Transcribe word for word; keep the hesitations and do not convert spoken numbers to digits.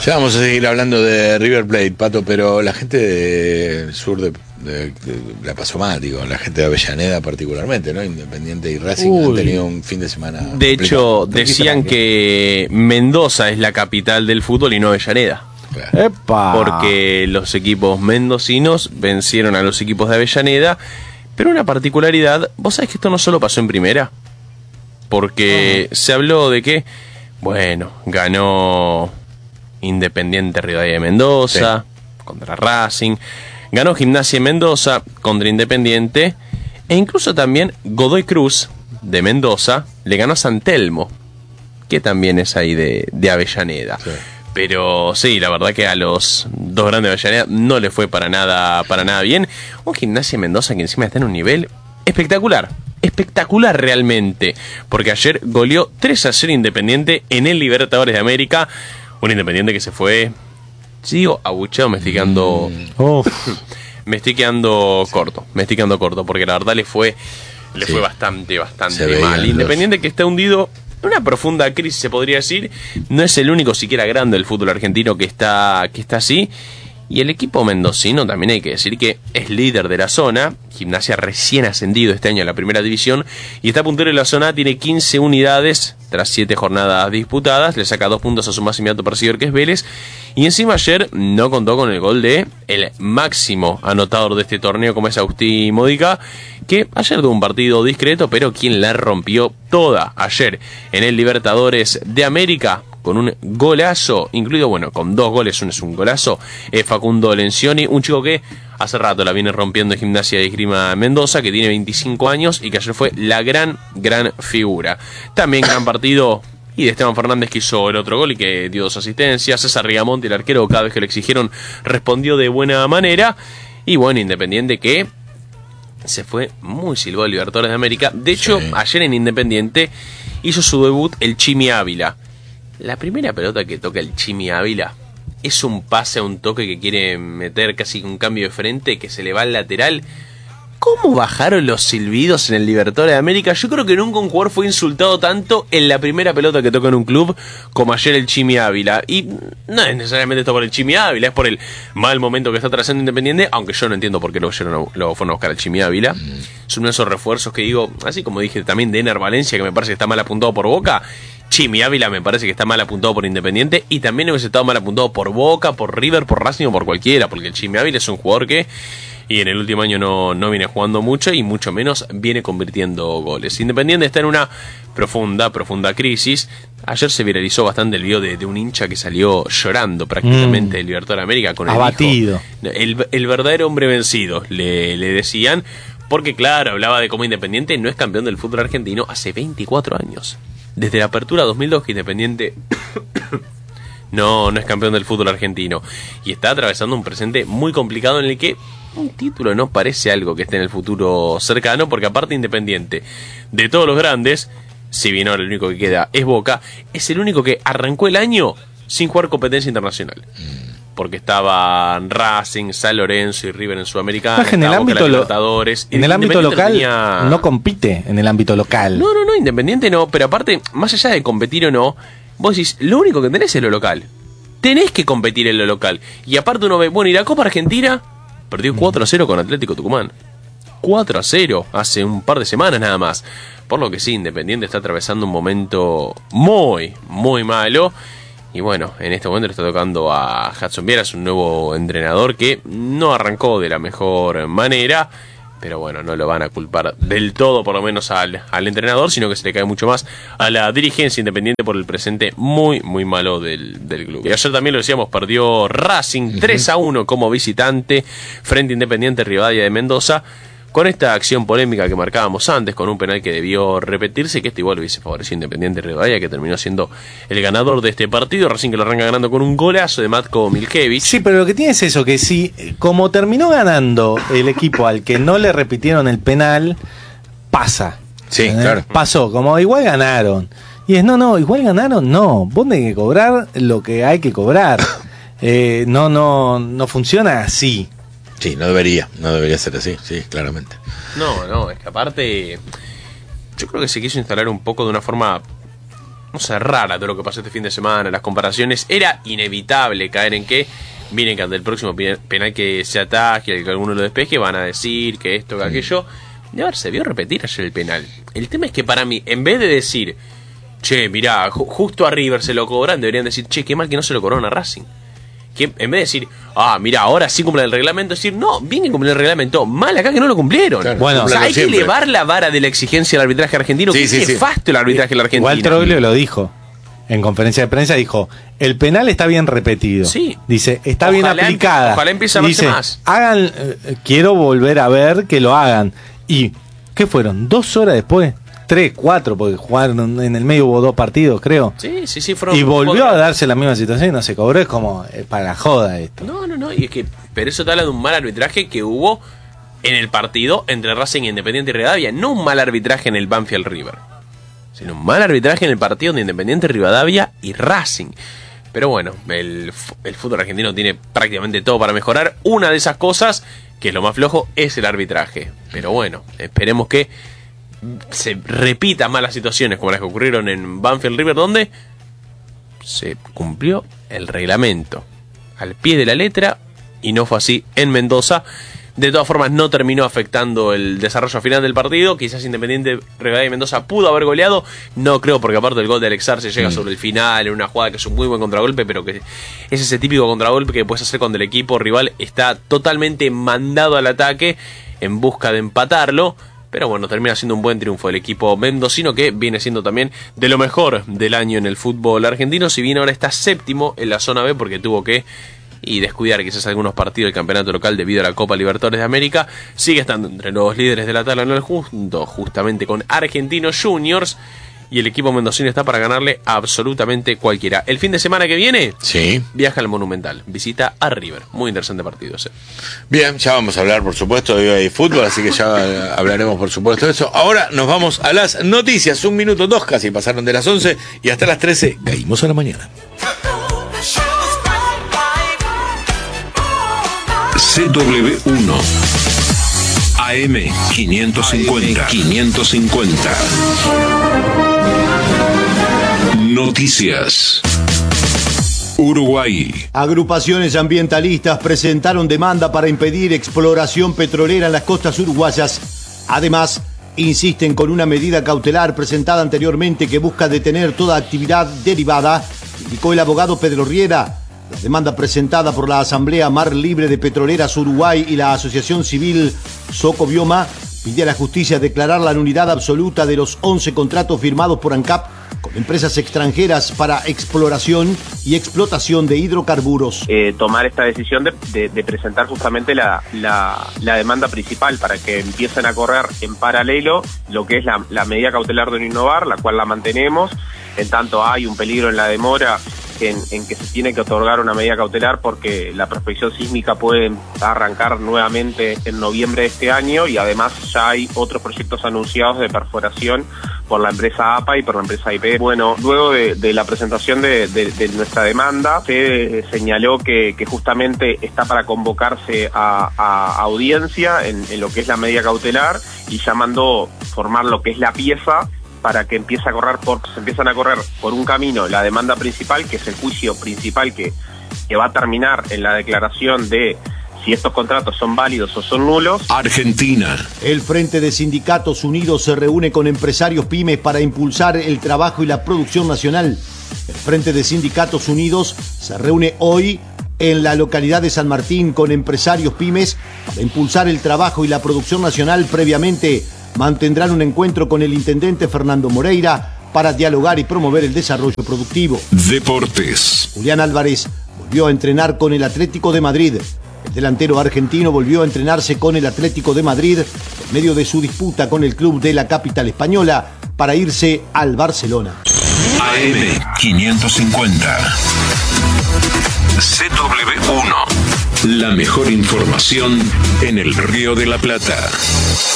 Ya vamos a seguir hablando de River Plate, Pato, pero la gente del sur de, de, de la pasó mal, digo, la gente de Avellaneda particularmente, ¿no? Independiente y Racing Uy. han tenido un fin de semana. De hecho, decían que Mendoza es la capital del fútbol y no Avellaneda. Claro. ¡Epa! Porque los equipos mendocinos vencieron a los equipos de Avellaneda, pero una particularidad, vos sabés que esto no solo pasó en primera, porque uh-huh. se habló de que, bueno, ganó Independiente Rivadavia de Mendoza sí. contra Racing, ganó Gimnasia de Mendoza contra Independiente, e incluso también Godoy Cruz de Mendoza le ganó a San Telmo, que también es ahí de, de Avellaneda. Sí. Pero sí, la verdad que a los dos grandes de Avellaneda no le fue para nada, para nada bien. Un Gimnasia de Mendoza que encima está en un nivel espectacular. Espectacular realmente. Porque ayer goleó tres a cero Independiente en el Libertadores de América. Un Independiente que se fue, sigo abucheado, me estoy quedando, mm. me estoy quedando corto, me estoy quedando corto, porque la verdad le fue, le sí. fue bastante, bastante mal. Independiente los... que está hundido en una profunda crisis, se podría decir, no es el único siquiera grande del fútbol argentino que está, que está así. Y el equipo mendocino también hay que decir que es líder de la zona. Gimnasia recién ascendido este año a la primera división y está puntero en la zona, tiene quince unidades tras siete jornadas disputadas, le saca dos puntos a su más inmediato perseguidor que es Vélez, y encima ayer no contó con el gol de el máximo anotador de este torneo como es Agustín Modica, que ayer tuvo un partido discreto, pero quien la rompió toda ayer en el Libertadores de América con un golazo, incluido, bueno, con dos goles, uno es un golazo, eh, Facundo Lencioni, un chico que hace rato la viene rompiendo en Gimnasia de Esgrima Mendoza, que tiene veinticinco años y que ayer fue la gran, gran figura. También gran partido y de Esteban Fernández, que hizo el otro gol y que dio dos asistencias. César Rigamonti, el arquero, cada vez que le exigieron respondió de buena manera. Y bueno, Independiente que se fue muy silbado al Libertadores de América. De hecho, sí. ayer en Independiente hizo su debut el Chimi Ávila. La primera pelota que toca el Chimi Ávila es un pase a un toque que quiere meter casi un cambio de frente, que se le va al lateral. ¿Cómo bajaron los silbidos en el Libertadores de América? Yo creo que nunca un jugador fue insultado tanto en la primera pelota que toca en un club como ayer el Chimi Ávila. Y no es necesariamente esto por el Chimi Ávila, es por el mal momento que está trazando Independiente, aunque yo no entiendo por qué lo, lo, lo fueron a buscar al Chimi Ávila. Mm. Es uno de esos refuerzos que digo, así como dije también de Ener Valencia, que me parece que está mal apuntado por Boca. Chimi Ávila me parece que está mal apuntado por Independiente, y también hubiese estado mal apuntado por Boca, por River, por Racing o por cualquiera, porque el Chimi Ávila es un jugador que y en el último año no, no viene jugando mucho y mucho menos viene convirtiendo goles. Independiente está en una profunda, profunda crisis. Ayer se viralizó bastante el video de, de un hincha que salió llorando prácticamente mm. del Libertadores de América con el abatido. Hijo. El, el verdadero hombre vencido, le, le decían, porque claro, hablaba de cómo Independiente no es campeón del fútbol argentino hace veinticuatro años. Desde la apertura dos mil dos que Independiente no, no es campeón del fútbol argentino. Y está atravesando un presente muy complicado en el que un título no parece algo que esté en el futuro cercano, porque aparte Independiente, de todos los grandes, si bien ahora el único que queda es Boca, es el único que arrancó el año sin jugar competencia internacional. Porque estaban Racing, San Lorenzo y River en Sudamericana, en el ámbito, lo, en el ámbito local tenía... no compite en el ámbito local. No, no, no, Independiente no, pero aparte, más allá de competir o no, vos decís, lo único que tenés es lo local. Tenés que competir en lo local. Y aparte uno ve, bueno, y la Copa Argentina perdió cuatro a cero con Atlético Tucumán. cuatro a cero hace un par de semanas nada más. Por lo que sí, Independiente está atravesando un momento muy, muy malo. Y bueno, en este momento le está tocando a Hudson Vieira, es un nuevo entrenador que no arrancó de la mejor manera. Pero bueno, no lo van a culpar del todo, por lo menos al, al entrenador, sino que se le cae mucho más a la dirigencia Independiente por el presente muy, muy malo del, del club. Y ayer también lo decíamos, perdió Racing tres a uno como visitante frente a Independiente Rivadavia de Mendoza, con esta acción polémica que marcábamos antes, con un penal que debió repetirse, que este igual hubiese favorecido Independiente Rivadavia, que terminó siendo el ganador de este partido. Racing que lo arranca ganando con un golazo de Matko Milkevich. Sí, pero lo que tiene es eso, que si, como terminó ganando el equipo al que no le repitieron el penal, pasa. Sí, ¿eh? claro. Pasó, como igual ganaron. Y es, no, no, igual ganaron, no. Vos tenés que cobrar lo que hay que cobrar. Eh, no, no, no funciona así. Sí, no debería, no debería ser así, sí, claramente. No, no, es que aparte yo creo que se quiso instalar un poco de una forma no sé, rara todo lo que pasó este fin de semana, las comparaciones. Era inevitable caer en que, miren que ante el próximo penal que se ataque, que alguno lo despeje, van a decir que esto, que sí. aquello. Y a ver, se vio repetir ayer el penal. El tema es que para mí, en vez de decir, che, mirá, ju- justo a River se lo cobran, deberían decir, che, qué mal que no se lo cobraron a Racing. Que en vez de decir, ah, mira, ahora sí cumplen el reglamento, decir, no, bien que cumplen el reglamento, mal acá que no lo cumplieron. Claro, bueno, o sea, hay siempre. que elevar la vara de la exigencia del arbitraje argentino, sí, que sí, es sí. nefasto el arbitraje de la Argentina. Igual Troglio lo dijo. En conferencia de prensa dijo, el penal está bien repetido. Sí. Dice, está Ojalá bien aplicada. Ojalá empiece a verse Dice, más. Hagan, eh, quiero volver a ver que lo hagan. Y, ¿qué fueron? ¿Dos horas después? Tres, cuatro, porque jugaron en el medio, hubo dos partidos, creo. Sí, sí, sí. Fueron Y volvió fueron... a darse la misma situación y no se cobró. Es como eh, para la joda esto. No, no, no. Y es que, pero eso te habla de un mal arbitraje que hubo en el partido entre Racing e Independiente y Rivadavia. No un mal arbitraje en el Banfield River, sino un mal arbitraje en el partido de Independiente Rivadavia y Racing. Pero bueno, el, el fútbol argentino tiene prácticamente todo para mejorar. Una de esas cosas, que es lo más flojo, es el arbitraje. Pero bueno, esperemos que se repitan más las situaciones como las que ocurrieron en Banfield River, donde se cumplió el reglamento al pie de la letra y no fue así en Mendoza. De todas formas, no terminó afectando el desarrollo final del partido. Quizás Independiente Rivadavia y Mendoza pudo haber goleado. No creo, porque aparte el gol de Alex Arce llega mm. sobre el final, en una jugada que es un muy buen contragolpe, pero que es ese típico contragolpe que puedes hacer cuando el equipo rival está totalmente mandado al ataque en busca de empatarlo. Pero bueno, termina siendo un buen triunfo del equipo mendocino, que viene siendo también de lo mejor del año en el fútbol argentino. Si bien ahora está séptimo en la zona B, porque tuvo que y descuidar quizás algunos partidos del campeonato local debido a la Copa Libertadores de América, sigue estando entre los líderes de la tabla anual, junto justamente con Argentinos Juniors, y el equipo mendocino está para ganarle a absolutamente cualquiera. El fin de semana que viene, sí, viaja al Monumental, visita a River. Muy interesante partido ese. Bien, ya vamos a hablar por supuesto de hoy hay fútbol, así que ya hablaremos por supuesto de eso. Ahora nos vamos a las noticias, un minuto, dos casi pasaron de las once y hasta las trece caímos a la mañana. C W uno A M quinientos cincuenta quinientos cincuenta Noticias. Uruguay. Agrupaciones ambientalistas presentaron demanda para impedir exploración petrolera en las costas uruguayas. Además, insisten con una medida cautelar presentada anteriormente que busca detener toda actividad derivada, indicó el abogado Pedro Riera. La demanda presentada por la Asamblea Mar Libre de Petroleras Uruguay y la Asociación Civil Socobioma pide a la justicia declarar la nulidad absoluta de los once contratos firmados por ANCAP con empresas extranjeras para exploración y explotación de hidrocarburos. Eh, tomar esta decisión de, de, de presentar justamente la, la, la demanda principal para que empiecen a correr en paralelo lo que es la, la medida cautelar de no innovar, la cual la mantenemos. En tanto hay un peligro en la demora En, en que se tiene que otorgar una medida cautelar porque la prospección sísmica puede arrancar nuevamente en noviembre de este año, y además ya hay otros proyectos anunciados de perforación por la empresa A P A y por la empresa I P. Bueno, luego de, de la presentación de, de, de nuestra demanda, se señaló que, que justamente está para convocarse a, a audiencia en, en lo que es la medida cautelar, y ya mandó formar lo que es la pieza para que empiece a correr por, se empiezan a correr por un camino la demanda principal, que es el juicio principal que, que va a terminar en la declaración de si estos contratos son válidos o son nulos. Argentina. El Frente de Sindicatos Unidos se reúne con empresarios pymes para impulsar el trabajo y la producción nacional. El Frente de Sindicatos Unidos se reúne hoy en la localidad de San Martín con empresarios pymes para impulsar el trabajo y la producción nacional. Previamente mantendrán un encuentro con el intendente Fernando Moreira para dialogar y promover el desarrollo productivo. Deportes. Julián Álvarez volvió a entrenar con el Atlético de Madrid. El delantero argentino volvió a entrenarse con el Atlético de Madrid en medio de su disputa con el club de la capital española para irse al Barcelona. A M quinientos cincuenta C W uno. La mejor información en el Río de la Plata.